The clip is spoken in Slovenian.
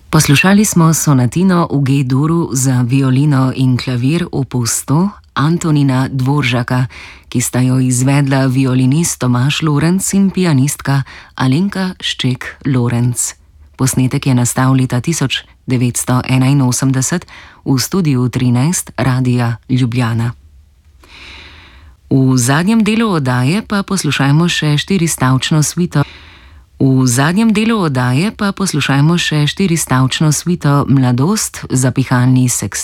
Poslušali smo sonatino v G-duru za violino in klavir opus 100 Antonina Dvoržaka, ki sta jo izvedla violinist Tomaž Lorenc in pianistka Alenka Šček-Lorenc. Posnetek je nastal leta 1981 v studiu 13 Radia Ljubljana. V zadnjem delu oddaje pa poslušajmo še štiristavčno suito Mladost za pihalni seks.